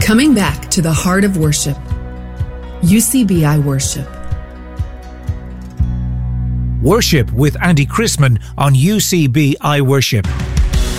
Coming back to the heart of worship. UCBI Worship. Worship with Andy Chrisman on UCB iWorship.